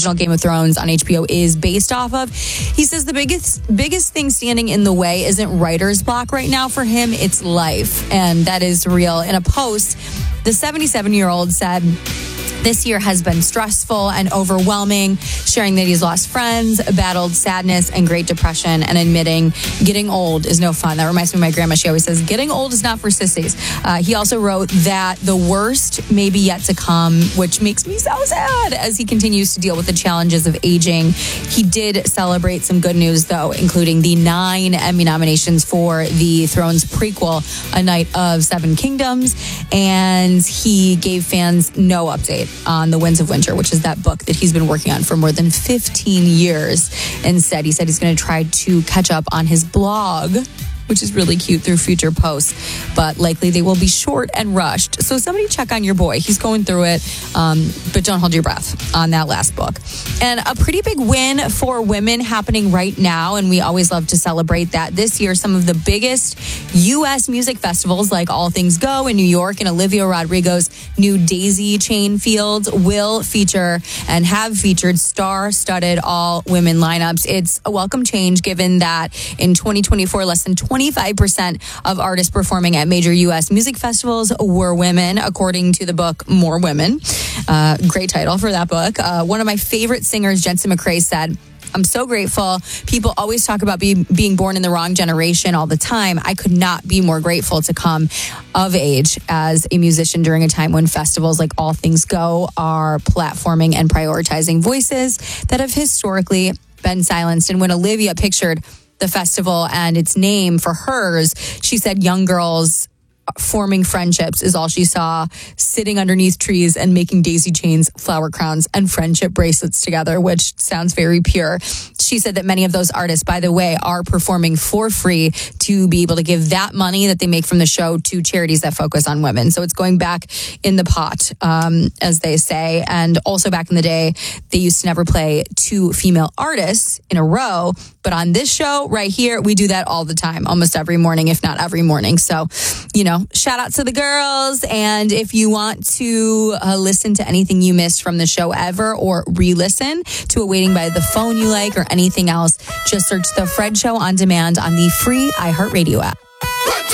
original Game of Thrones on HBO is based off of. He says the biggest thing standing in the way isn't writer's block right now for him, it's life. And that is real. In a post, the 77-year-old said, this year has been stressful and overwhelming, sharing that he's lost friends, battled sadness and Great Depression, and admitting getting old is no fun. That reminds me of my grandma. She always says, getting old is not for sissies. He also wrote that the worst may be yet to come, which makes me so sad as he continues to deal with the challenges of aging. He did celebrate some good news, though, including the 9 Emmy nominations for the Thrones prequel, A Night of Seven Kingdoms, and he gave fans no update on The Winds of Winter, which is that book that he's been working on for more than 15 years. Instead, he said he's going to try to catch up on his blog, which is really cute, through future posts, but likely they will be short and rushed. So somebody check on your boy. He's going through it, but don't hold your breath on that last book. And a pretty big win for women happening right now, and we always love to celebrate that. This year, some of the biggest U.S. music festivals, like All Things Go in New York and Olivia Rodrigo's new Daisy Chain Fields, will feature and have featured star-studded all-women lineups. It's a welcome change, given that in 2024, less than 25% of artists performing at major U.S. music festivals were women, according to the book More Women. Great title for that book. One of my favorite singers, Jensen McCrae, said, I'm so grateful. People always talk about being born in the wrong generation all the time. I could not be more grateful to come of age as a musician during a time when festivals like All Things Go are platforming and prioritizing voices that have historically been silenced. And when Olivia pictured the festival and its name for hers, she said young girls forming friendships is all she saw, sitting underneath trees and making daisy chains, flower crowns, and friendship bracelets together, which sounds very pure. She said that many of those artists, by the way, are performing for free to be able to give that money that they make from the show to charities that focus on women. So it's going back in the pot, as they say. And also back in the day, they used to never play 2 female artists in a row. But on this show right here, we do that all the time, almost every morning, if not every morning. So, shout out to the girls. And if you want to listen to anything you missed from the show ever, or re-listen to a Waiting by the Phone you like, or anything else, just search The Fred Show on demand on the free iHeartRadio app.